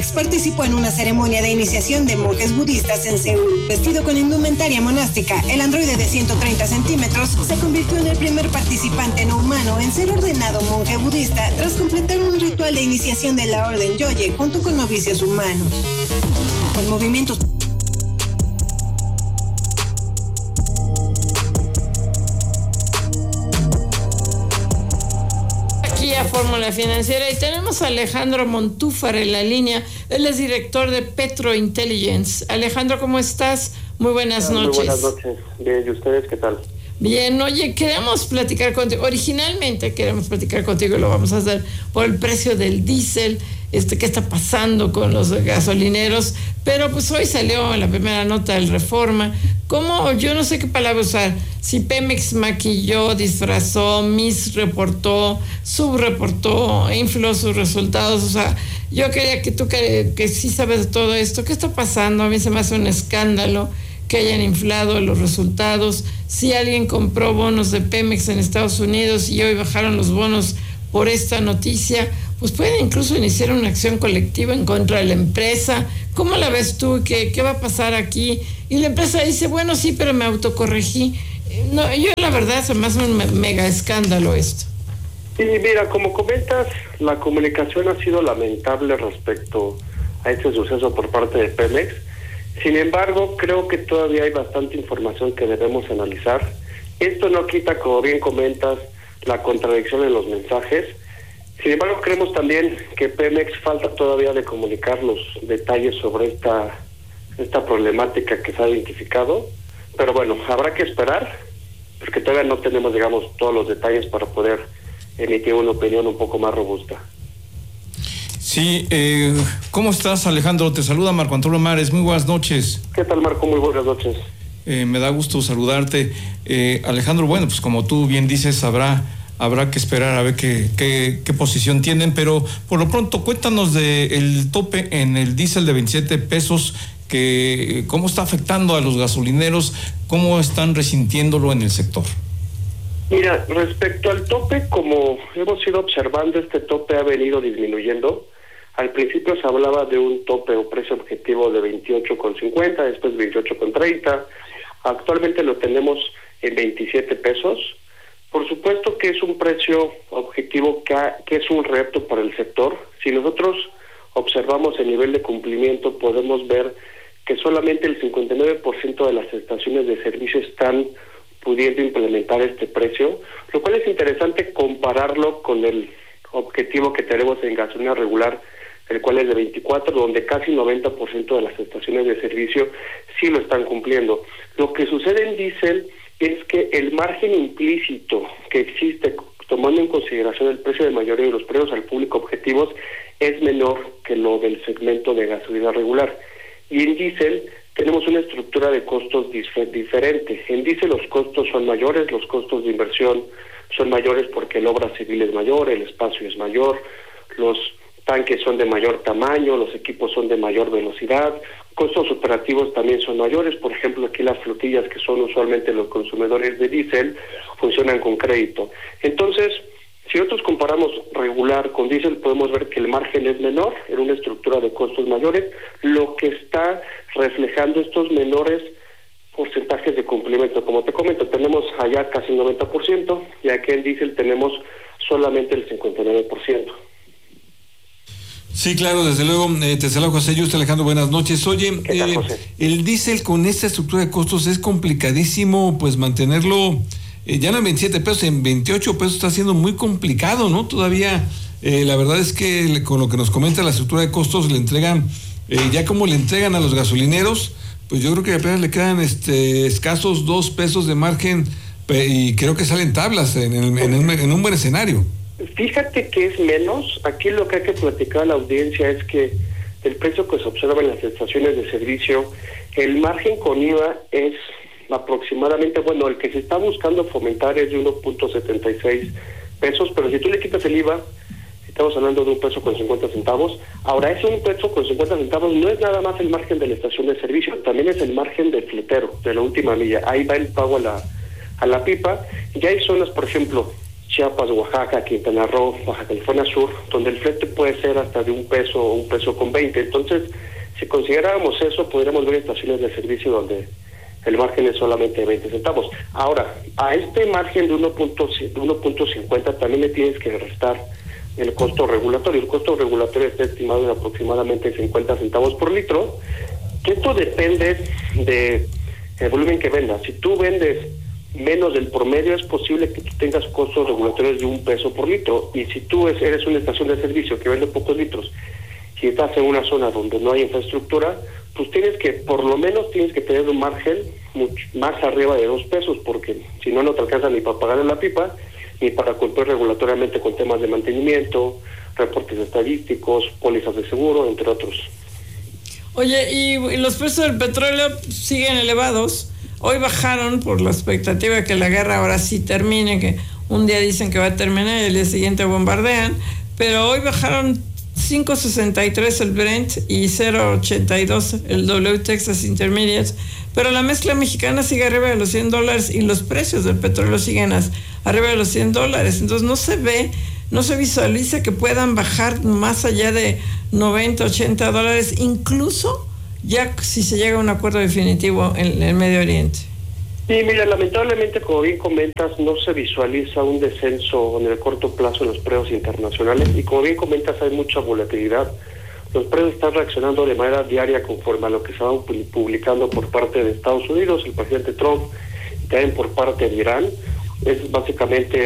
Participó en una ceremonia de iniciación de monjes budistas en Seúl. Vestido con indumentaria monástica, el androide de 130 centímetros se convirtió en el primer participante no humano en ser ordenado monje budista tras completar un ritual de iniciación de la orden Yoye junto con novicios humanos. Con movimientos Fórmula Financiera y tenemos a Alejandro Montúfar en la línea. Él es director de Petro Intelligence. Alejandro, ¿cómo estás? Muy buenas noches. Muy buenas noches. Bien, ¿y ustedes qué tal? Bien, oye, queremos platicar contigo. Originalmente queremos platicar contigo y lo vamos a hacer por el precio del diésel, qué está pasando con los gasolineros, pero pues hoy salió en la primera nota del Reforma, como yo no sé qué palabra usar, si Pemex maquilló, disfrazó, misreportó, subreportó, infló sus resultados, o sea, yo quería que tú que sí sabes de todo esto, ¿qué está pasando? A mí se me hace un escándalo que hayan inflado los resultados, si alguien compró bonos de Pemex en Estados Unidos y hoy bajaron los bonos por esta noticia, pues pueden incluso iniciar una acción colectiva en contra de la empresa. ¿Cómo la ves tú? ¿Qué va a pasar aquí? Y la empresa dice, bueno, sí, pero me autocorregí. No, yo la verdad se me hace un mega escándalo esto. Sí, mira, como comentas, la comunicación ha sido lamentable respecto a este suceso por parte de Pemex. Sin embargo, creo que todavía hay bastante información que debemos analizar. Esto no quita, como bien comentas, la contradicción en los mensajes. Sin embargo, creemos también que Pemex falta todavía de comunicar los detalles sobre esta problemática que se ha identificado. Pero bueno, habrá que esperar, porque todavía no tenemos, digamos, todos los detalles para poder emitir una opinión un poco más robusta. Sí, ¿cómo estás, Alejandro? Te saluda Marco Antonio Mares, muy buenas noches. ¿Qué tal, Marco? Muy buenas noches. Me da gusto saludarte. Alejandro, bueno, pues como tú bien dices, habrá que esperar a ver qué posición tienen, pero por lo pronto cuéntanos del tope en el diésel de 27 pesos, cómo está afectando a los gasolineros, cómo están resintiéndolo en el sector. Mira, respecto al tope, como hemos ido observando, este tope ha venido disminuyendo. Al principio se hablaba de un tope o precio objetivo de 28.50, después 28.30. Actualmente lo tenemos en 27 pesos. Por supuesto que es un precio objetivo que es un reto para el sector. Si nosotros observamos el nivel de cumplimiento, podemos ver que solamente el 59% de las estaciones de servicio están pudiendo implementar este precio, lo cual es interesante compararlo con el objetivo que tenemos en gasolina regular, el cual es de 24, donde casi 90% de las estaciones de servicio sí lo están cumpliendo. Lo que sucede en diésel es que el margen implícito que existe, tomando en consideración el precio de mayoría de los precios al público objetivos, es menor que lo del segmento de gasolina regular. Y en diésel tenemos una estructura de costos diferente. En diésel los costos son mayores, los costos de inversión son mayores porque la obra civil es mayor, el espacio es mayor, los tanques son de mayor tamaño, los equipos son de mayor velocidad, costos operativos también son mayores. Por ejemplo, aquí las flotillas, que son usualmente los consumidores de diésel, funcionan con crédito. Entonces, si nosotros comparamos regular con diésel, podemos ver que el margen es menor en una estructura de costos mayores, lo que está reflejando estos menores porcentajes de cumplimiento. Como te comento, tenemos allá casi 90%, y aquí en diésel tenemos solamente el 59%. Sí, claro, desde luego. Te saludo, José Yuste. Alejandro, buenas noches. Oye, ¿qué tal, José? El diésel con esta estructura de costos es complicadísimo, pues mantenerlo ya no en 27 pesos, en 28 pesos está siendo muy complicado, ¿no? Todavía, la verdad es que con lo que nos comenta la estructura de costos le entregan, ya como le entregan a los gasolineros, pues yo creo que apenas le quedan escasos 2 pesos de margen, y creo que salen tablas en un buen escenario. Fíjate que es menos. Aquí lo que hay que platicar a la audiencia es que el precio que se observa en las estaciones de servicio, el margen con IVA es aproximadamente, bueno, el que se está buscando fomentar es de 1.76 pesos, pero si tú le quitas el IVA, estamos hablando de 1 peso con 50 centavos. Ahora, ese 1 peso con 50 centavos no es nada más el margen de la estación de servicio, también es el margen del fletero, de la última milla. Ahí va el pago a la pipa. Ya hay zonas, por ejemplo, Chiapas, Oaxaca, Quintana Roo, Baja California Sur, donde el flete puede ser hasta de $1 o $1.20. Entonces, si consideráramos eso, podríamos ver estaciones de servicio donde el margen es solamente de 20 centavos. Ahora, a este margen de 1.50 también le tienes que restar el costo regulatorio. El costo regulatorio está estimado en aproximadamente 50 centavos por litro, que esto depende de el volumen que vendas. Si tú vendes menos del promedio, es posible que tú tengas costos regulatorios de $1 por litro, y si tú eres una estación de servicio que vende pocos litros, si estás en una zona donde no hay infraestructura, pues por lo menos tienes que tener un margen mucho más arriba de $2, porque si no, no te alcanza ni para pagarle la pipa, ni para cumplir regulatoriamente con temas de mantenimiento, reportes estadísticos, pólizas de seguro, entre otros. Oye, y los precios del petróleo siguen elevados. Hoy bajaron por la expectativa de que la guerra ahora sí termine, que un día dicen que va a terminar y el día siguiente bombardean, pero hoy bajaron 5.63 el Brent y 0.82 el W Texas Intermediate, pero la mezcla mexicana sigue arriba de los $100 y los precios del petróleo siguen arriba de los $100. Entonces no se visualiza que puedan bajar más allá de $90-$80, incluso ya si se llega a un acuerdo definitivo en el Medio Oriente. Sí, mira, lamentablemente, como bien comentas, no se visualiza un descenso en el corto plazo en los precios internacionales, y como bien comentas, hay mucha volatilidad. Los precios están reaccionando de manera diaria conforme a lo que se va publicando por parte de Estados Unidos, el presidente Trump, y también por parte de Irán. Es básicamente